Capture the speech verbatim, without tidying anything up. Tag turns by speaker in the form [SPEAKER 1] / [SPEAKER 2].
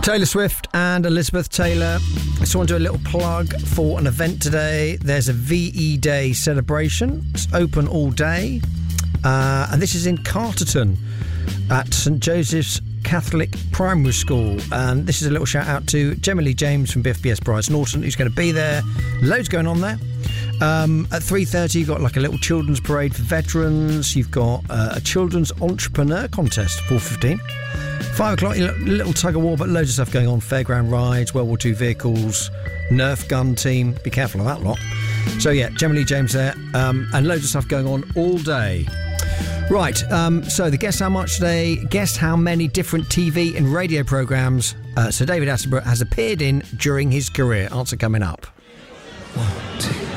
[SPEAKER 1] Taylor Swift and Elizabeth Taylor. I just want to do a little plug for an event today. There's a V E Day celebration. It's open all day. Uh, and this is in Carterton at St Joseph's Catholic Primary School. And this is a little shout out to Gemma Lee James from B F B S Bryce Norton, who's going to be there. Loads going on there. Um, at three thirty, you've got like a little children's parade for veterans. You've got uh, a children's entrepreneur contest, four fifteen. Five o'clock, a little tug of war, but loads of stuff going on. Fairground rides, World War Two vehicles, Nerf gun team. Be careful of that lot. So yeah, Gemma Lee James there, um, and loads of stuff going on all day. Right, um, so the Guess How Much today. Guess how many different T V and radio programmes uh, Sir David Attenborough has appeared in during his career. Answer coming up.